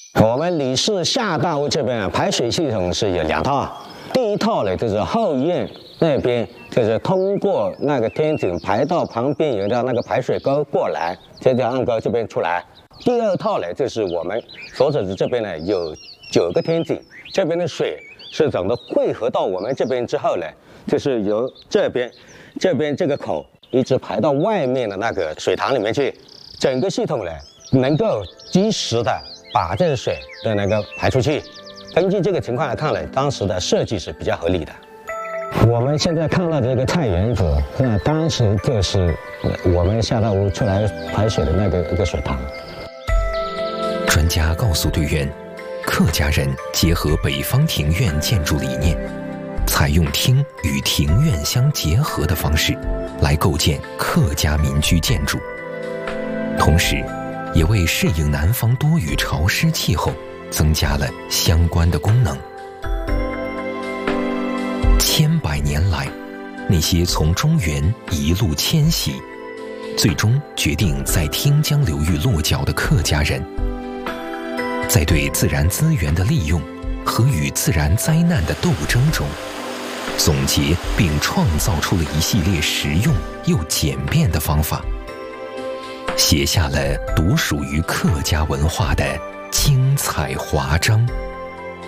我们李氏下大屋这边啊，排水系统是有2套。第一套呢，就是后院那边，就是通过那个天井排到旁边有一条那个排水沟过来，这条暗沟这边出来。第二套呢，就是我们所指的这边呢有9个天井，这边的水是整个汇合到我们这边之后呢，就是由这边这个口一直排到外面的那个水塘里面去，整个系统呢能够及时的把这个水的那个排出去。根据这个情况来看呢，当时的设计是比较合理的。我们现在看到这个菜园子，那当时就是我们下大屋出来排水的那个一个水塘。 专家告诉队员，客家人结合北方庭院建筑理念，采用厅与庭院相结合的方式来构建客家民居建筑，同时也为适应南方多雨潮湿气候增加了相关的功能。千百年来，那些从中原一路迁徙，最终决定在汀江流域落脚的客家人，在对自然资源的利用和与自然灾难的斗争中，总结并创造出了一系列实用又简便的方法，写下了独属于客家文化的精彩华章。